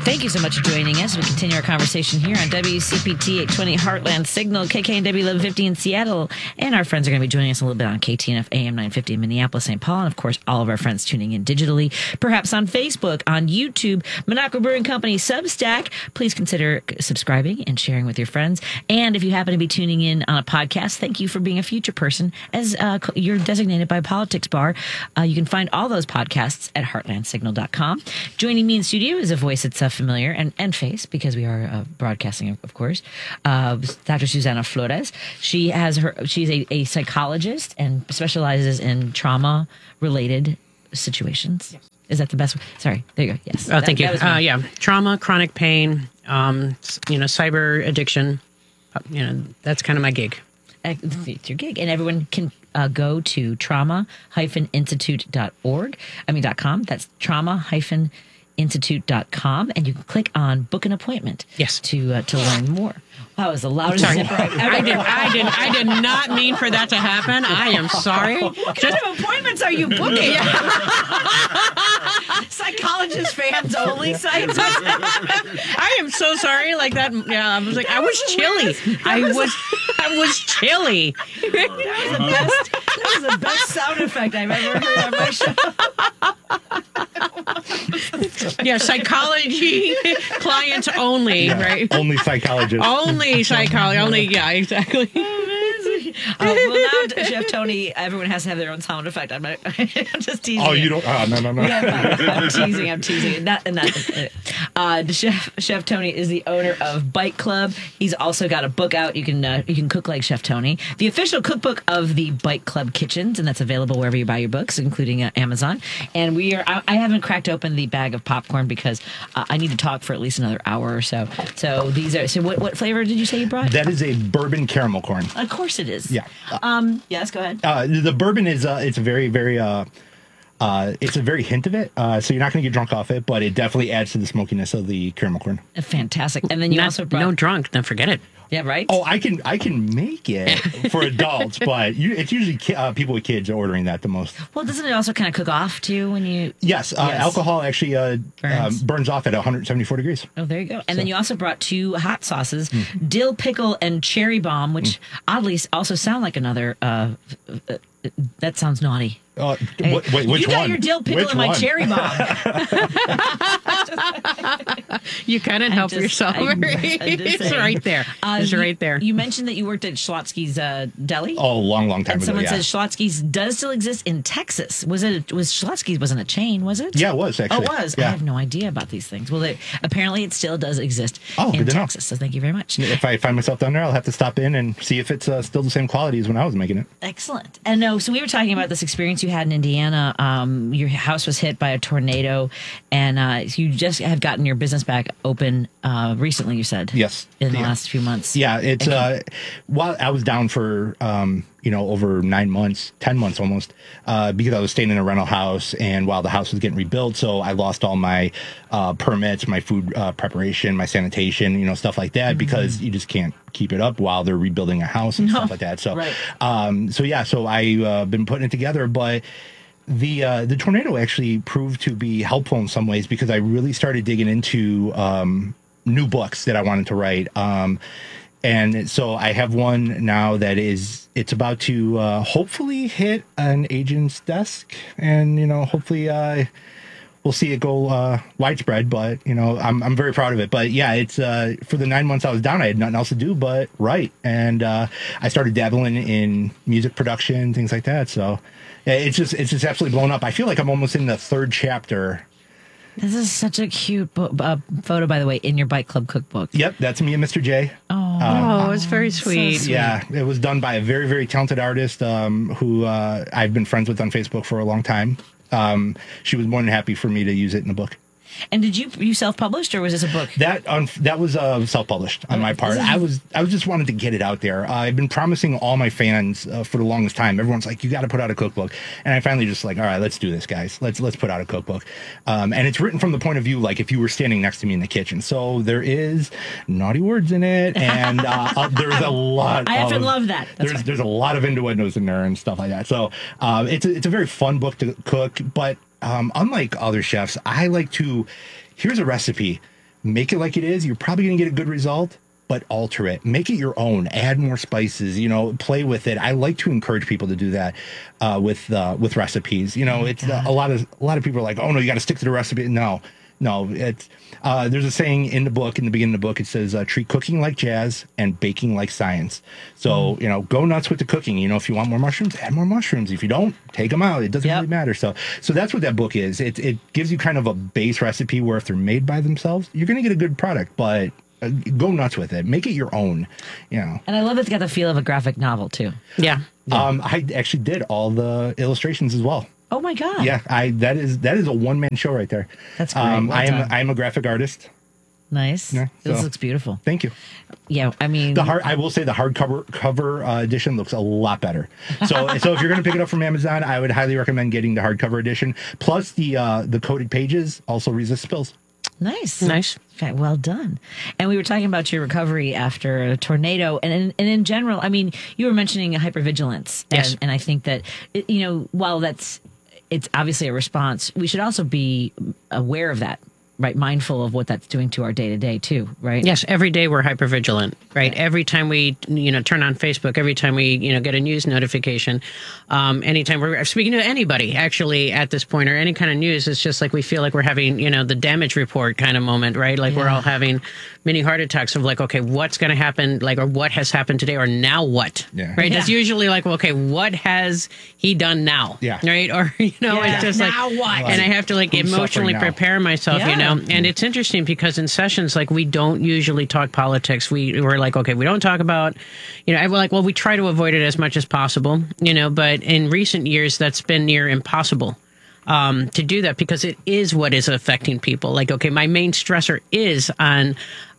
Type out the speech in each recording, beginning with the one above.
Thank you so much for joining us. We continue our conversation here on WCPT 820 Heartland Signal, KKNW 1150 in Seattle. And our friends are going to be joining us a little bit on KTNF AM 950 in Minneapolis, St. Paul. And of course, all of our friends tuning in digitally, perhaps on Facebook, on YouTube, Minocqua Brewing Company, Substack. Please consider subscribing and sharing with your friends. And if you happen to be tuning in on a podcast, thank you for being a future person as you're designated by Politics Bar. You can find all those podcasts at heartlandsignal.com. Joining me in studio is a voice that's familiar and face, because we are broadcasting, of course. Dr. Susana Flores. She's a psychologist and specializes in trauma-related situations. Yes. Is that the best? Sorry, there you go. Yes. Thank you. Yeah, trauma, chronic pain, cyber addiction. That's kind of my gig. It's your gig, and everyone can go to trauma-institute.com. That's trauma-institute.com, and you can click on book an appointment. Yes. To learn more. Wow, it was the loudest zipper I've ever I did not mean for that to happen. I am sorry. What kind of appointments are you booking? Psychologist fans only sites. I am so sorry. Like that. Yeah, I was like, I was chilly. I was chilly. That was the best sound effect I've ever heard on my show. Yeah, psychology clients only, right? Only psychologists. Only psychology. Only, yeah, exactly. Well, now, Chef Tony, everyone has to have their own sound effect. I'm just teasing. Oh, you don't? No. Yeah, I'm teasing. Chef Tony is the owner of Bite Club. He's also got a book out. You can cook like Chef Tony, the official cookbook of the Bite Club Kitchens, and that's available wherever you buy your books, including Amazon. And I haven't cracked open the bag of popcorn because I need to talk for at least another hour or so. So what flavor did you say you brought? That is a bourbon caramel corn. Of course it is. Yeah. Yes, go ahead. The bourbon is it's a very it's a very hint of it, so you're not going to get drunk off it, but it definitely adds to the smokiness of the caramel corn. Fantastic. And then you also brought... No drunk, don't forget it. Yeah, right? Oh, I can make it for adults, but it's usually people with kids are ordering that the most. Well, doesn't it also kind of cook off, too, when you... Yes. Alcohol actually burns off at 174 degrees. Oh, there you go. And then you also brought two hot sauces, dill pickle and cherry bomb, which oddly also sound like another... that sounds naughty. Wait, which one? You got your dill pickle and my cherry bomb. You couldn't help yourself. It's right there. It's right there. You mentioned that you worked at Schlotzsky's Deli. Oh, long time ago. And someone says Schlotzsky's does still exist in Texas. Schlotzsky's wasn't a chain, was it? Yeah, it was actually. Oh, it was. Yeah. I have no idea about these things. Well, apparently it still does exist in Texas. So thank you very much. If I find myself down there, I'll have to stop in and see if it's still the same quality as when I was making it. Excellent. And so we were talking about this experience you had in Indiana. Your house was hit by a tornado, and you just have gotten your business back open recently, you said. Yes. In the last few months. Yeah, it's while I was down for over 9 months, 10 months almost, because I was staying in a rental house, and while the house was getting rebuilt, so I lost all my permits, my food preparation, my sanitation, stuff like that, because you just can't keep it up while they're rebuilding a house and stuff like that. So, right. So I've been putting it together, but the tornado actually proved to be helpful in some ways, because I really started digging into new books that I wanted to write. And so I have one now that it's about to hopefully hit an agent's desk, and hopefully we'll see it go widespread. But I'm very proud of it. But yeah, it's for the 9 months I was down, I had nothing else to do but write, and I started dabbling in music production, things like that. So it's just absolutely blown up. I feel like I'm almost in the third chapter. This is such a cute photo, by the way, in your Bite Club cookbook. Yep, that's me and Mr. J. It's very sweet. So sweet. Yeah, it was done by a very, very talented artist who I've been friends with on Facebook for a long time. She was more than happy for me to use it in the book. And did you self-published, or was this a book? That was self-published on my part. I was just wanted to get it out there. I've been promising all my fans for the longest time. Everyone's like, you got to put out a cookbook, and I finally just like, all right, let's do this, guys. Let's put out a cookbook. And it's written from the point of view like if you were standing next to me in the kitchen. So there is naughty words in it, and there's a lot. I often love that. There's a lot of innuendos in there and stuff like that. So it's a very fun book to cook, but unlike other chefs, I like to, here's a recipe. make it like it is. You're probably going to get a good result, but alter it. Make it your own. Add more spices. Play with it. I like to encourage people to do that with recipes. It's a lot of people are like, oh no, you got to stick to the recipe. No, it's there's a saying in the beginning of the book. It says treat cooking like jazz and baking like science. So go nuts with the cooking. If you want more mushrooms, add more mushrooms. If you don't, take them out. It doesn't really matter. So that's what that book is. It gives you kind of a base recipe where if they're made by themselves, you're going to get a good product, but go nuts with it. Make it your own. And I love it's got the feel of a graphic novel too. Yeah. I actually did all the illustrations as well. Oh my God. Yeah, that is a one-man show right there. That's great. Well done. I'm a graphic artist. Nice. Yeah, this looks beautiful. Thank you. Yeah, I mean, I will say the hardcover edition looks a lot better. So if you're going to pick it up from Amazon, I would highly recommend getting the hardcover edition. Plus the coated pages also resist spills. Nice. Okay, well done. And we were talking about your recovery after a tornado, and in general, I mean, you were mentioning hypervigilance. Yes. And I think that while it's obviously a response, we should also be aware of that. Right, mindful of what that's doing to our day to day too, right? Yes, every day we're hypervigilant, right? Yeah. Every time we, turn on Facebook, every time we, get a news notification, anytime we're speaking to anybody actually at this point or any kind of news, it's just like we feel like we're having, the damage report kind of moment, right? Like we're all having mini heart attacks of like, okay, what's going to happen? Like, or what has happened today, or now what? Yeah. Right? Yeah. It's usually like, well, okay, what has he done now? Yeah. Right? Or it's just now like, what? And I have to like emotionally prepare myself, And it's interesting because in sessions, like we don't usually talk politics. We're like, okay, we don't talk about, we're like, well, we try to avoid it as much as possible, but in recent years, that's been near impossible to do that because it is what is affecting people. Like, okay, my main stressor is on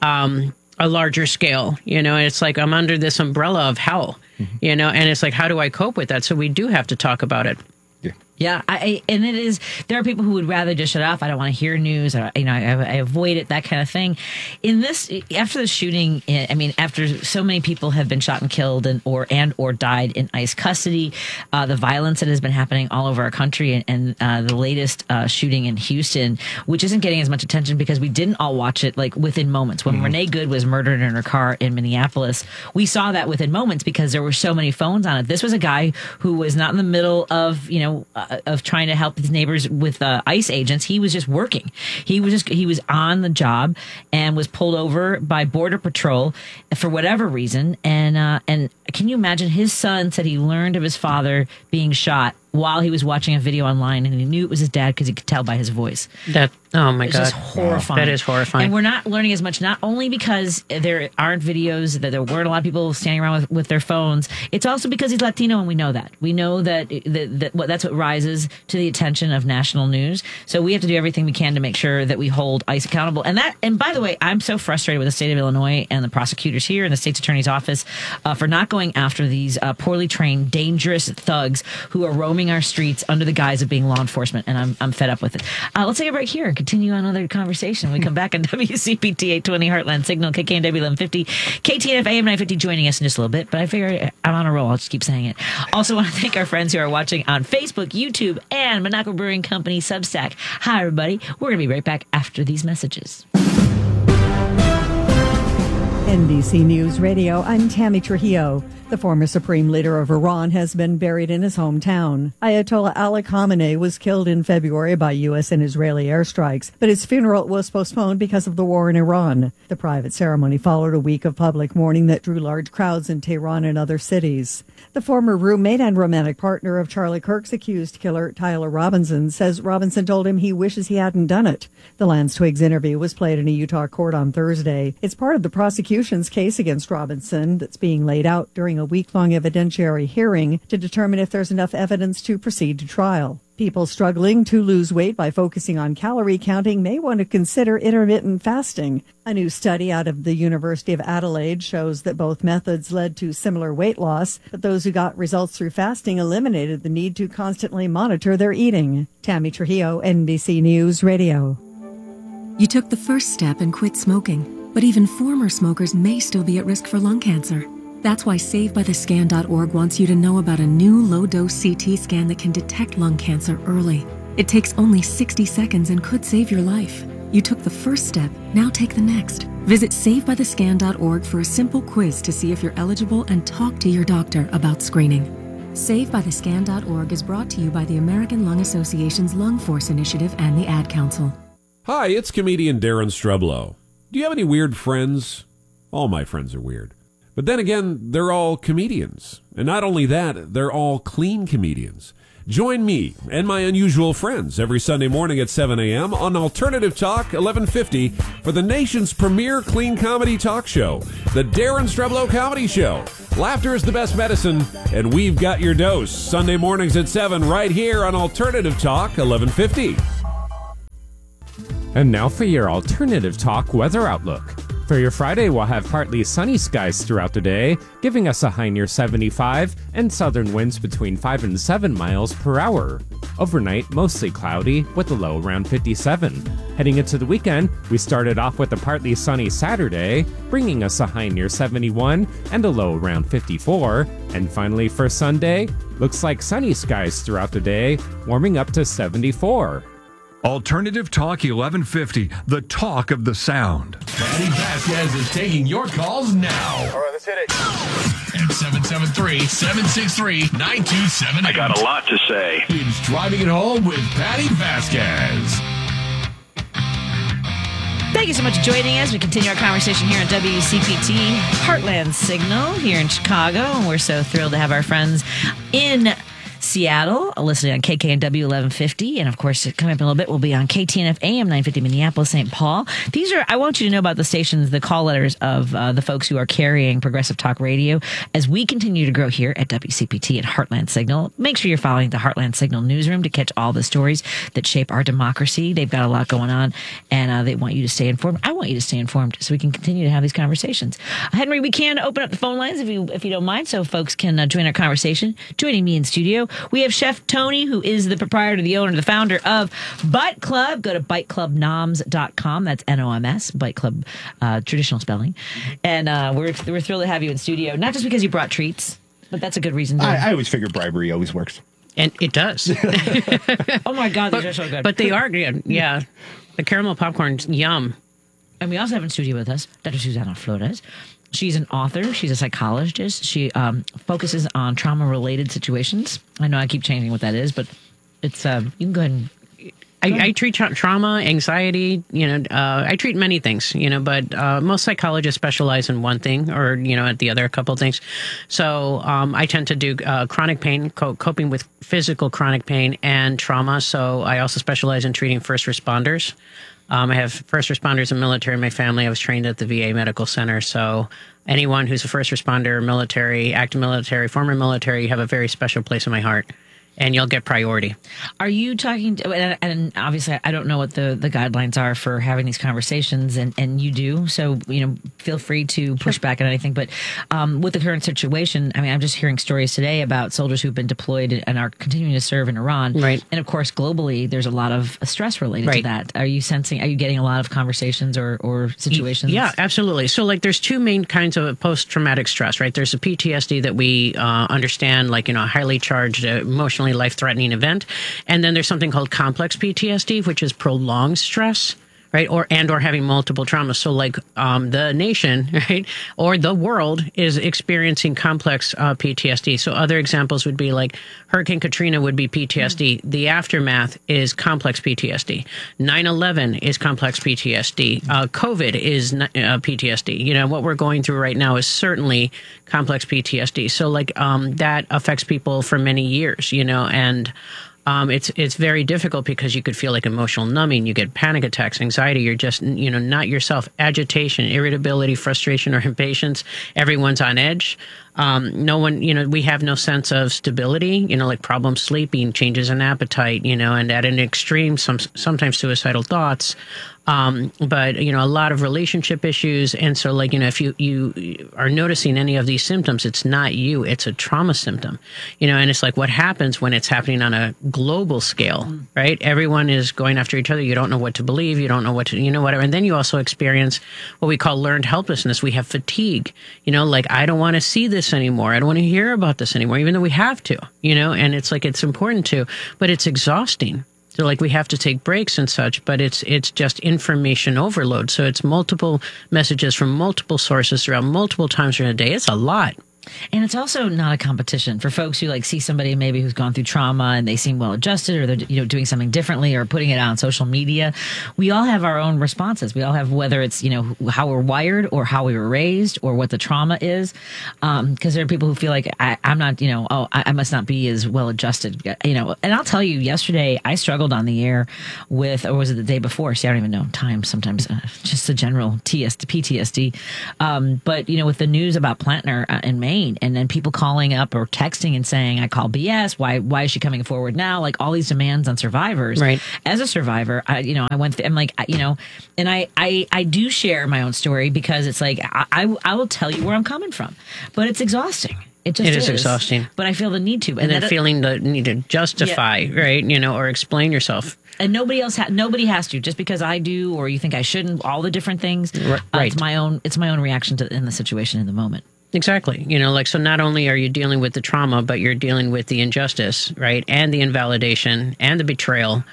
a larger scale, and it's like I'm under this umbrella of hell, and it's like, how do I cope with that? So we do have to talk about it. Yeah, and it is. There are people who would rather just shut off. I don't want to hear news. I avoid it. That kind of thing. In this, after the shooting, after so many people have been shot and killed or died in ICE custody, the violence that has been happening all over our country, and the latest shooting in Houston, which isn't getting as much attention because we didn't all watch it like within moments. When Renee Good was murdered in her car in Minneapolis, we saw that within moments because there were so many phones on it. This was a guy who was not in the middle of of trying to help his neighbors with ICE agents. He was just working. He was on the job and was pulled over by Border Patrol for whatever reason. And can you imagine? His son said he learned of his father being shot while he was watching a video online, and he knew it was his dad because he could tell by his voice. Oh my God. It's just horrifying. That is horrifying. And we're not learning as much, not only because there aren't videos, that there weren't a lot of people standing around with their phones. It's also because he's Latino, and we know that. We know that that's what rises to the attention of national news. So we have to do everything we can to make sure that we hold ICE accountable. And by the way, I'm so frustrated with the state of Illinois and the prosecutors here and the state's attorney's office for not going after these poorly trained, dangerous thugs who are roaming our streets under the guise of being law enforcement. And I'm fed up with it. Let's take a break here and continue on another conversation. When we come back on WCPT 820 Heartland Signal, KKNW 1150, KTNF AM 950 joining us in just a little bit. But I figure I'm on a roll. I'll just keep saying it. Also want to thank our friends who are watching on Facebook, YouTube, and Monaco Brewing Company Substack. Hi, everybody. We're going to be right back after these messages. NBC News Radio, I'm Tammy Trujillo. The former supreme leader of Iran has been buried in his hometown. Ayatollah Ali Khamenei was killed in February by U.S. and Israeli airstrikes, but his funeral was postponed because of the war in Iran. The private ceremony followed a week of public mourning that drew large crowds in Tehran and other cities. The former roommate and romantic partner of Charlie Kirk's accused killer, Tyler Robinson, says Robinson told him he wishes he hadn't done it. The Lance Twiggs interview was played in a Utah court on Thursday. It's part of the prosecution's case against Robinson that's being laid out during a week-long evidentiary hearing to determine if there's enough evidence to proceed to trial. People struggling to lose weight by focusing on calorie counting may want to consider intermittent fasting. A new study out of the University of Adelaide shows that both methods led to similar weight loss, but those who got results through fasting eliminated the need to constantly monitor their eating. Tammy Trujillo, NBC News Radio. You took the first step and quit smoking, but even former smokers may still be at risk for lung cancer. That's why SaveByTheScan.org wants you to know about a new low-dose CT scan that can detect lung cancer early. It takes only 60 seconds and could save your life. You took the first step, now take the next. Visit SaveByTheScan.org for a simple quiz to see if you're eligible and talk to your doctor about screening. SaveByTheScan.org is brought to you by the American Lung Association's Lung Force Initiative and the Ad Council. Hi, it's comedian Darren Streblow. Do you have any weird friends? All my friends are weird. But then again, they're all comedians. And not only that, they're all clean comedians. Join me and my unusual friends every Sunday morning at 7 a.m. on Alternative Talk 1150 for the nation's premier clean comedy talk show, The Darren Streblow Comedy Show. Laughter is the best medicine, and we've got your dose. Sunday mornings at 7 right here on Alternative Talk 1150. And now for your Alternative Talk weather outlook. For your Friday, we'll have partly sunny skies throughout the day, giving us a high near 75 and southern winds between 5 and 7 miles per hour. Overnight, mostly cloudy with a low around 57. Heading into the weekend, we started off with a partly sunny Saturday, bringing us a high near 71 and a low around 54. And finally for Sunday, looks like sunny skies throughout the day, warming up to 74. Alternative Talk 1150, the talk of the sound. Patty Vasquez is taking your calls now. All right, let's hit it. At 773-763-9278. I got a lot to say. It's Driving It Home with Patty Vasquez. Thank you so much for joining us. We continue our conversation here on WCPT Heartland Signal here in Chicago. And we're so thrilled to have our friends in Seattle, listening on KKNW 1150, and of course, coming up in a little bit, we'll be on KTNF AM 950 Minneapolis, St. Paul. These are, I want you to know about the stations, the call letters of the folks who are carrying Progressive Talk Radio as we continue to grow here at WCPT and Heartland Signal. Make sure you're following the Heartland Signal newsroom to catch all the stories that shape our democracy. They've got a lot going on, and they want you to stay informed. I want you to stay informed so we can continue to have these conversations. Henry, we can open up the phone lines if you don't mind, so folks can join our conversation. Joining me in studio, we have Chef Tony, who is the proprietor, the owner, the founder of Bite Club. Go to biteclubnoms.com. That's NOMS, Bite Club, traditional spelling. And we're thrilled to have you in studio, not just because you brought treats, but that's a good reason to. I always figure bribery always works. And it does. Oh, my God, these are so good. But they are good, yeah. The caramel popcorn's yum. And we also have in studio with us Dr. Susana Flores. She's an author. She's a psychologist. She focuses on trauma-related situations. I know I keep changing what that is, but it's you can go ahead and... I treat trauma, anxiety, I treat many things, but most psychologists specialize in one thing or, at the other couple of things. So I tend to do chronic pain, coping with physical chronic pain and trauma. So I also specialize in treating first responders. I have first responders and military in my family. I was trained at the VA Medical Center. So anyone who's a first responder, military, active military, former military, you have a very special place in my heart. And you'll get priority. Are you talking to, and obviously I don't know what the guidelines are for having these conversations, and you do, so feel free to push back on anything, but with the current situation, I mean, I'm just hearing stories today about soldiers who've been deployed and are continuing to serve in Iran, right? And of course globally there's a lot of stress related to that. Are you getting a lot of conversations or situations? Yeah, absolutely. So there's two main kinds of post-traumatic stress, right? There's a PTSD that we understand, a highly charged emotional life-threatening event, and then there's something called complex PTSD, which is prolonged stress, right, or having multiple traumas. So the nation, right, or the world is experiencing complex PTSD. So other examples would be Hurricane Katrina would be PTSD. The aftermath is complex PTSD. 9/11 is complex PTSD. COVID is PTSD. What we're going through right now is certainly complex PTSD. So that affects people for many years, and it's very difficult because you could feel like emotional numbing. You get panic attacks, anxiety. You're just, not yourself. Agitation, irritability, frustration, or impatience. Everyone's on edge. No one, we have no sense of stability, problem sleeping, changes in appetite, and at an extreme, sometimes suicidal thoughts. But a lot of relationship issues. And so if you are noticing any of these symptoms, it's not you, it's a trauma symptom, and it's what happens when it's happening on a global scale, right? Everyone is going after each other. You don't know what to believe. You don't know what to, whatever. And then you also experience what we call learned helplessness. We have fatigue, I don't want to see this anymore. I don't want to hear about this anymore, even though we have to, and it's it's important to, but it's exhausting. So like we have to take breaks and such, but it's just information overload. So it's multiple messages from multiple sources throughout multiple times during the day. It's a lot. And it's also not a competition for folks who like see somebody maybe who's gone through trauma and they seem well adjusted, or they're doing something differently or putting it out on social media. We all have our own responses. We all have, whether it's how we're wired or how we were raised or what the trauma is. Because there are people who feel like I'm not I must not be as well adjusted. And I'll tell you, yesterday I struggled on the air with, or was it the day before? See, I don't even know time sometimes. Just the general PTSD. But with the news about Plantner in Maine. And then people calling up or texting and saying, I call BS. Why is she coming forward now? Like all these demands on survivors. Right. As a survivor, I went through, I'm like, and I do share my own story because it's like, I will tell you where I'm coming from, but it's exhausting. It is exhausting. But I feel the need to. And then feeling the need to justify, right? Or explain yourself. And nobody has to, just because I do, or you think I shouldn't, all the different things. Right. It's my own reaction in the situation in the moment. Exactly. So not only are you dealing with the trauma, but you're dealing with the injustice, right? And the invalidation and the betrayal,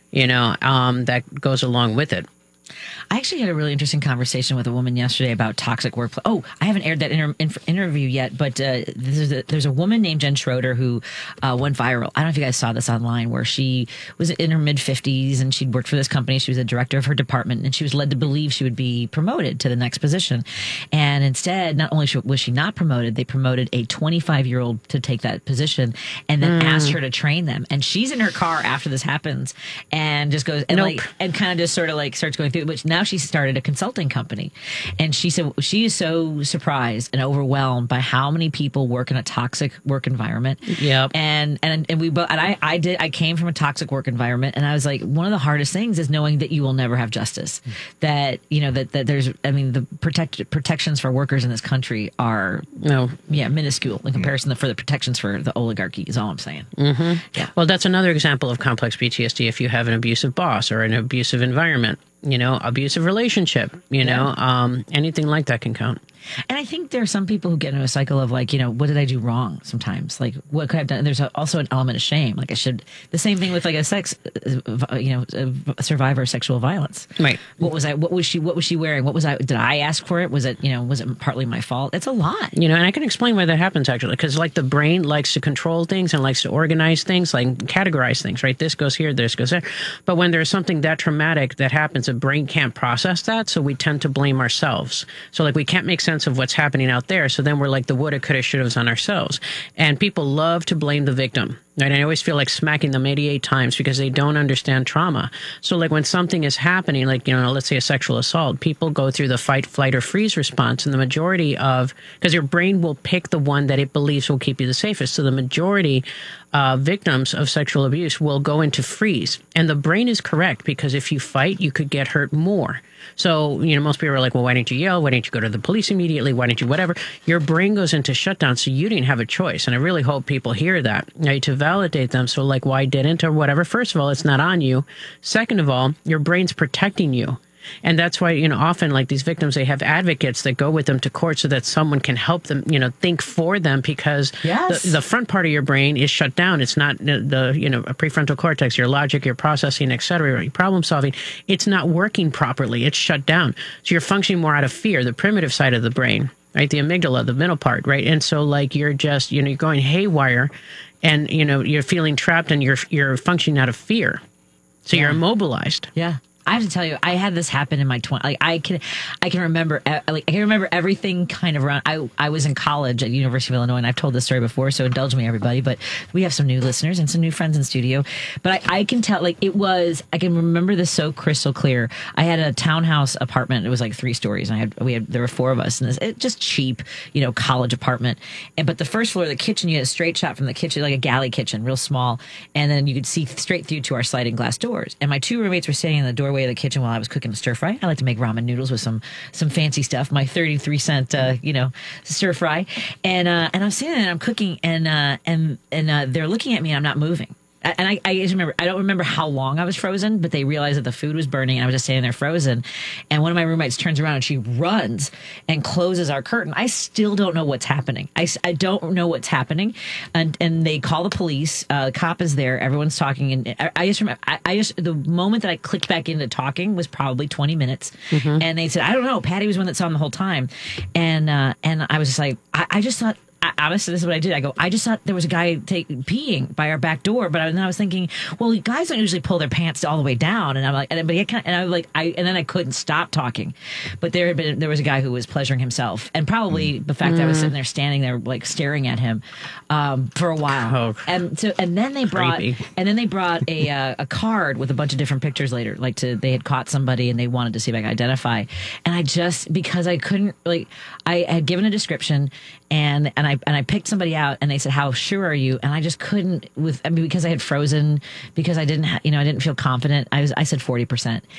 that goes along with it. I actually had a really interesting conversation with a woman yesterday about toxic workplace. Oh, I haven't aired that interview yet, but there's a woman named Jen Schroeder who went viral. I don't know if you guys saw this online, where she was in her mid-50s and she'd worked for this company. She was a director of her department, and she was led to believe she would be promoted to the next position. And instead, not only was she not promoted, they promoted a 25-year-old to take that position and then asked her to train them. And she's in her car after this happens and just goes, and and kind of just sort of like starts going through, which now she started a consulting company. And she said she is so surprised and overwhelmed by how many people work in a toxic work environment. Yep. And we both, and I came from a toxic work environment, and I was like, one of the hardest things is knowing that you will never have justice. That, that there's, the protections for workers in this country are minuscule in comparison for the protections for the oligarchy, is all I'm saying. Mm-hmm. Yeah. Well, that's another example of complex PTSD. If you have an abusive boss or an abusive environment, abusive relationship, anything like that can count. And I think there are some people who get into a cycle of like, what did I do wrong sometimes? Like, what could I have done? And there's also an element of shame. Like the same thing with like a survivor of sexual violence. Right. What was she wearing? Did I ask for it? Was it partly my fault? It's a lot. And I can explain why that happens actually, because like the brain likes to control things and likes to organize things, like categorize things, right? This goes here, this goes there. But when there's something that traumatic that happens, the brain can't process that. So we tend to blame ourselves. So like we can't make sense of what's happening out there. So then we're like the woulda, coulda, shoulda's on ourselves. And people love to blame the victim. Right? I always feel like smacking them 88 times because they don't understand trauma. So like when something is happening, like, let's say a sexual assault, people go through the fight, flight, or freeze response. And the majority because your brain will pick the one that it believes will keep you the safest. So the majority victims of sexual abuse will go into freeze. And the brain is correct, because if you fight, you could get hurt more. So, most people are like, well, why didn't you yell? Why didn't you go to the police immediately? Why didn't you whatever? Your brain goes into shutdown, so you didn't have a choice. And I really hope people hear that, right, to validate them. So like, why didn't or whatever? First of all, it's not on you. Second of all, your brain's protecting you. And that's why, often like these victims, they have advocates that go with them to court so that someone can help them, think for them, because the front part of your brain is shut down. It's not the prefrontal cortex, your logic, your processing, etc., your problem solving. It's not working properly. It's shut down. So you're functioning more out of fear, the primitive side of the brain, right? The amygdala, the middle part, right? And so like you're just, you're going haywire, and, you're feeling trapped, and you're functioning out of fear. So you're immobilized. Yeah. I have to tell you, I had this happen in my 20s. Like I can remember, everything kind of around. I was in college at University of Illinois, and I've told this story before, so indulge me, everybody. But we have some new listeners and some new friends in studio. But I can tell, like I can remember this so crystal clear. I had a townhouse apartment. It was like 3 stories, and there were 4 of us, and just cheap, college apartment. But the first floor, the kitchen, you had a straight shot from the kitchen, like a galley kitchen, real small, and then you could see straight through to our sliding glass doors. And my 2 roommates were standing in the doorway of the kitchen while I was cooking a stir fry. I like to make ramen noodles with some fancy stuff. My 33-cent, stir fry. And I'm sitting there and I'm cooking, and they're looking at me, and I'm not moving. And I just remember, I don't remember how long I was frozen, but they realized that the food was burning and I was just standing there frozen. And one of my roommates turns around and she runs and closes our curtain. I still don't know what's happening. I don't know what's happening. And they call the police. The cop is there. Everyone's talking. And I just remember, the moment that I clicked back into talking was probably 20 minutes. And they said, I don't know. Patty was one that saw him the whole time. And I was just like, I just thought, honestly, this is what I did. I just thought there was a guy peeing by our back door, but then I was thinking, well, guys don't usually pull their pants all the way down, and I'm like, and then I couldn't stop talking. But there was a guy who was pleasuring himself, and probably the fact that I was sitting there, standing there, like staring at him for a while, and then they brought a card with a bunch of different pictures later, like they had caught somebody and they wanted to see if I could identify, and because I couldn't, like, I had given a description. And I picked somebody out, and they said, "How sure are you?" And I just couldn't because I had frozen, because I didn't feel confident. I said 40%,